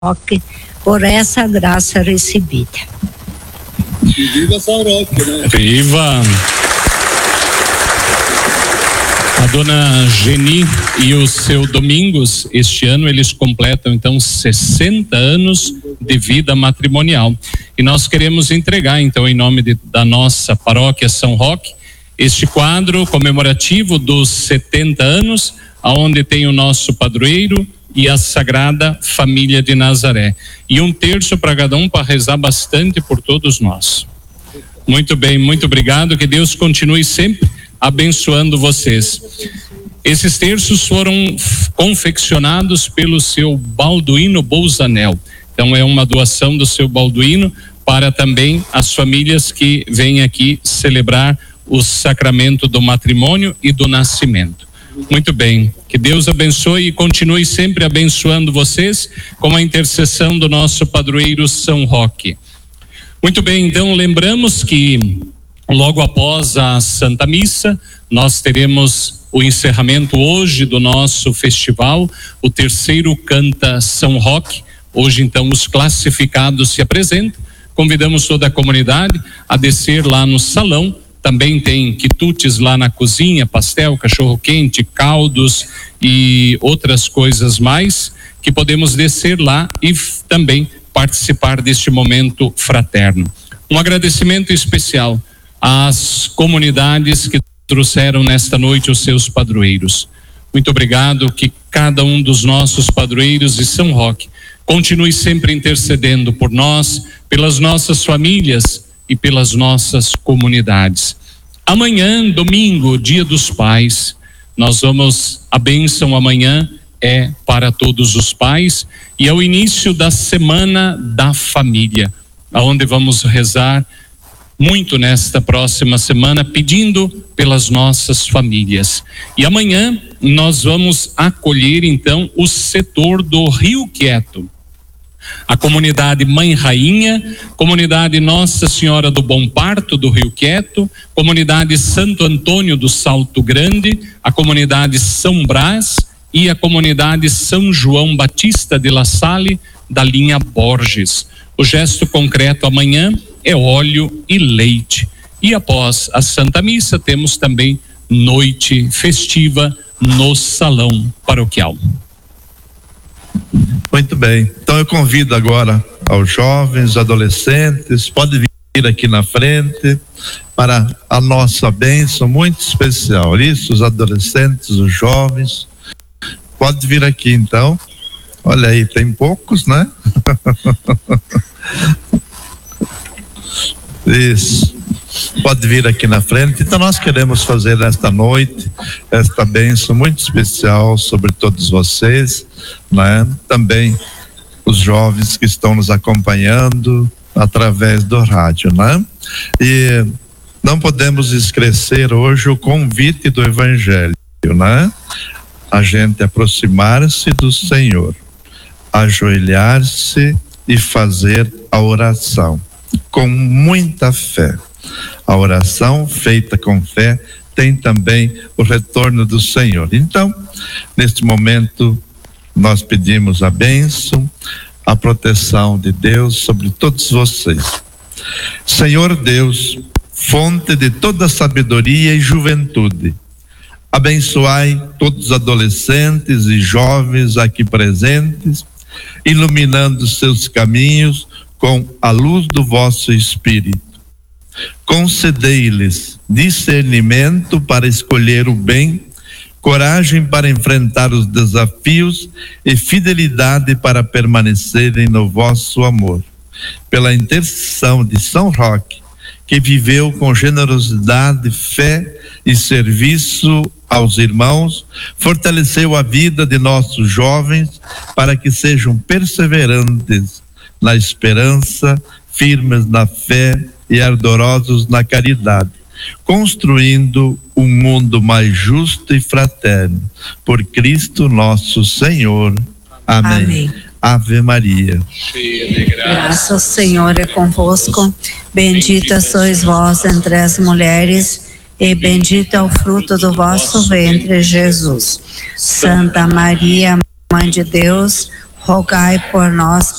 Roque por essa graça recebida. E viva São Roque, né? Viva! A dona Geni e o seu Domingos, este ano eles completam então 60 anos de vida matrimonial. E nós queremos entregar então em nome da nossa paróquia São Roque, este quadro comemorativo dos 70 anos, aonde tem o nosso padroeiro e a Sagrada Família de Nazaré. E um terço para cada um para rezar bastante por todos nós. Muito bem, muito obrigado, que Deus continue sempre abençoando vocês. Esses terços foram confeccionados pelo seu Balduino Bolzanel. Então é uma doação do seu Balduino para também as famílias que vêm aqui celebrar o sacramento do matrimônio e do nascimento. Muito bem, que Deus abençoe e continue sempre abençoando vocês com a intercessão do nosso padroeiro São Roque. Muito bem, então lembramos que logo após a Santa Missa, nós teremos o encerramento hoje do nosso festival, o terceiro Canta São Roque. Hoje então os classificados se apresentam, convidamos toda a comunidade a descer lá no salão. Também tem quitutes lá na cozinha, pastel, cachorro-quente, caldos e outras coisas mais, que podemos descer lá e também participar deste momento fraterno. Um agradecimento especial às comunidades que trouxeram nesta noite os seus padroeiros. Muito obrigado, que cada um dos nossos padroeiros de São Roque continue sempre intercedendo por nós, pelas nossas famílias e pelas nossas comunidades. Amanhã, domingo, Dia dos Pais, a bênção amanhã é para todos os pais e é o início da Semana da Família, onde vamos rezar muito nesta próxima semana, pedindo pelas nossas famílias. E amanhã nós vamos acolher então o setor do Rio Quieto. A comunidade Mãe Rainha, comunidade Nossa Senhora do Bom Parto do Rio Quieto, comunidade Santo Antônio do Salto Grande, a comunidade São Brás e a comunidade São João Batista de La Salle da linha Borges. O gesto concreto amanhã é óleo e leite. E após a Santa Missa temos também noite festiva no salão paroquial. Muito bem, então eu convido agora aos jovens, adolescentes, pode vir aqui na frente para a nossa bênção muito especial. Isso, os adolescentes, os jovens, pode vir aqui então. Olha aí, tem poucos, né? Isso, pode vir aqui na frente. Então nós queremos fazer nesta noite esta bênção muito especial sobre todos vocês, né? Também os jovens que estão nos acompanhando através do rádio, né? E não podemos esquecer hoje o convite do Evangelho, né? A gente aproximar-se do Senhor, ajoelhar-se e fazer a oração com muita fé. A oração feita com fé tem também o retorno do Senhor. Então, neste momento, nós pedimos a bênção, a proteção de Deus sobre todos vocês. Senhor Deus, fonte de toda sabedoria e juventude, abençoai todos os adolescentes e jovens aqui presentes, iluminando seus caminhos com a luz do vosso Espírito. Concedei-lhes discernimento para escolher o bem, coragem para enfrentar os desafios e fidelidade para permanecerem no vosso amor. Pela intercessão de São Roque, que viveu com generosidade, fé e serviço aos irmãos, fortaleceu a vida de nossos jovens para que sejam perseverantes na esperança, firmes na fé e ardorosos na caridade, construindo um mundo mais justo e fraterno. Por Cristo nosso Senhor. Amém. Amém. Ave Maria. Cheia de graça, o Senhor é convosco. Bendita sois vós entre as mulheres, e bendito é o fruto do vosso ventre, Jesus. Santa Maria, Mãe de Deus, rogai por nós,